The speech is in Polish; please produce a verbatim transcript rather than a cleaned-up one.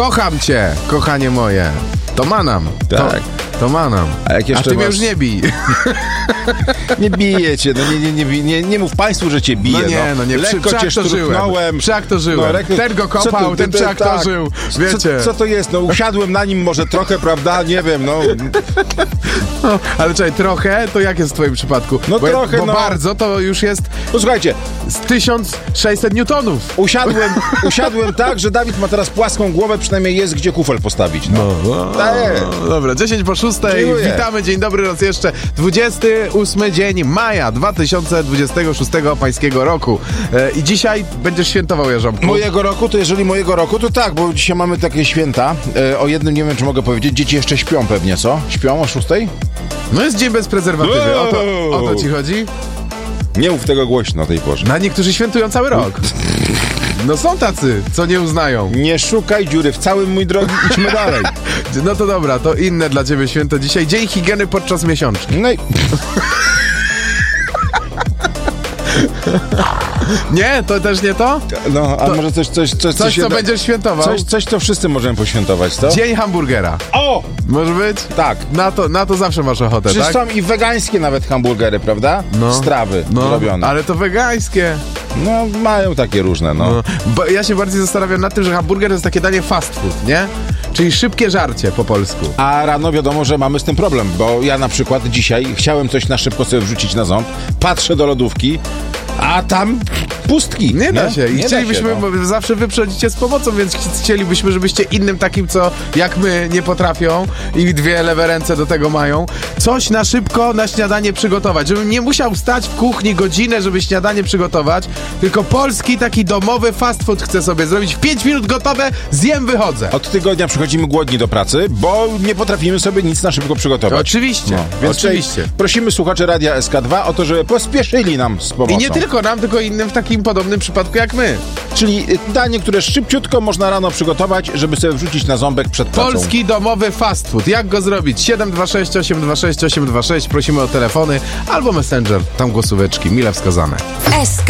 Kocham cię, kochanie moje. To manam. Tak. To, to manam. A, jak jeszcze A ty mnie was... już nie bij. Nie biję cię, no nie, nie, nie, nie, nie mów państwu, że cię bije. No nie, no nie, lekko cię przeaktorzyłem. Przeaktorzyłem. No, ten go kopał, ten przeaktorzył. Tak. Wiecie. Co, co to jest? No usiadłem na nim może trochę, prawda? Nie wiem, no. no ale czekaj, trochę, to jak jest w twoim przypadku? No bo trochę, bo no. bardzo, to już jest... No słuchajcie. Z tysiąc sześćset newtonów. Usiadłem, usiadłem tak, że Dawid ma teraz płaską głowę, przynajmniej jest gdzie kufel postawić. No, no, no, no dobra, dziesięć po szóstej. Dziękuję. Witamy, dzień dobry raz jeszcze. dwudziesty ósmy dzień maja dwa tysiące dwudziestego szóstego pańskiego roku. E, I dzisiaj będziesz świętował, Jarząbku. Mojego roku, to jeżeli mojego roku, to tak, bo dzisiaj mamy takie święta. E, o jednym nie wiem, czy mogę powiedzieć. Dzieci jeszcze śpią pewnie, co? Śpią o szóstej? No jest dzień bez prezerwatywy. O to, o to ci chodzi? Nie mów tego głośno o tej porze. Na niektórzy świętują cały rok. No są tacy, co nie uznają. Nie szukaj dziury w całym, mój drogi, idźmy dalej. No to dobra, to inne dla ciebie święto dzisiaj. Dzień higieny podczas miesiączki. No i... Nie, to też nie to? No, a to może coś, coś, coś, coś, coś co jedno... będziesz świętował? Coś, coś, to wszyscy możemy poświętować, co? Dzień hamburgera. O! Może być? Tak. Na to, na to zawsze masz ochotę, Przecież tak? są i wegańskie nawet hamburgery, prawda? No. Strawy no, zrobione. ale to wegańskie. No, mają takie różne, no. no. Bo ja się bardziej zastanawiam nad tym, że hamburger to jest takie danie fast food, nie? Czyli szybkie żarcie po polsku. A rano wiadomo, że mamy z tym problem, bo ja na przykład dzisiaj chciałem coś na szybko sobie wrzucić na ząb, patrzę do lodówki, a tam pustki. Nie da się. I nie chcielibyśmy, da się, no. bo zawsze wy przychodzicie z pomocą, więc chcielibyśmy, żebyście innym takim, co jak my nie potrafią i dwie lewe ręce do tego mają, coś na szybko na śniadanie przygotować. Żebym nie musiał stać w kuchni godzinę, żeby śniadanie przygotować, tylko polski taki domowy fast food chcę sobie zrobić. W pięć minut gotowe, zjem, wychodzę. Od tygodnia przychodzimy głodni do pracy, bo nie potrafimy sobie nic na szybko przygotować. Oczywiście, no, więc oczywiście. Prosimy słuchaczy Radia S K dwa o to, żeby pospieszyli nam z pomocą. I nie tylko nam, tylko innym w takim podobnym przypadku jak my. Czyli danie, które szybciutko można rano przygotować, żeby sobie wrzucić na ząbek przed pracą. Polski domowy fast food. Jak go zrobić? siedem dwa sześć osiem dwa sześć osiem dwa sześć. Prosimy o telefony albo messenger. Tam głosóweczki, mile wskazane. S K